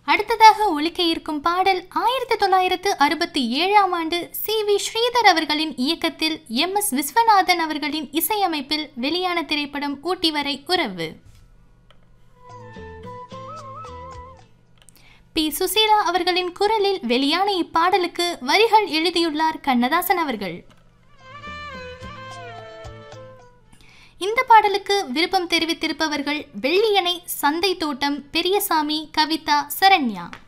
அடுத்ததாக ஒலிக்க இருக்கும் பாடல் 1967ஆம் ஆண்டு சி.வி. ஸ்ரீதர் அவர்களின் இயக்கத்தில் எம்.எஸ். விஸ்வநாதன் அவர்களின் இசையமைப்பில் வெளியான திரைப்படம் ஊட்டி வரை உறவு. பி. சுசீலா அவர்களின் குரலில் வெளியான இப்பாடலுக்கு வரிகள் எழுதியுள்ளார் கண்ணதாசன் அவர்கள். இந்த பாடலுக்கு விருப்பம் தெரிவித்திருப்பவர்கள் வெள்ளியணை, சந்தை தோட்டம், பெரியசாமி, கவிதா, சரண்யா.